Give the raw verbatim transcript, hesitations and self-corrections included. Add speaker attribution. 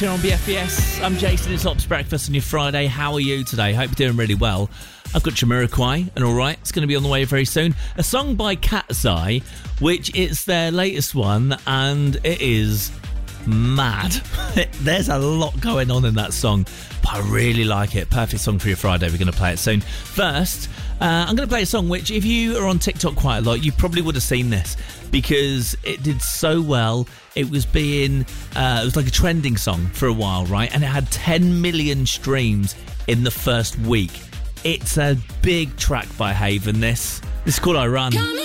Speaker 1: here on B F B S. I'm Jason, it's Ops Breakfast on your Friday. How are you today? Hope you're doing really well. I've got Jamiroquai and Alright, it's going to be on the way very soon. A song by Cat's Eye, which is their latest one, and it is mad. There's a lot going on in that song, but I really like it. Perfect song for your Friday. We're going to play it soon. First, uh, I'm going to play a song which, if you are on TikTok quite a lot, you probably would have seen this because it did so well. It was being, uh, it was like a trending song for a while, right? And it had ten million streams in the first week. It's a big track by Haven, this. This is called I Run.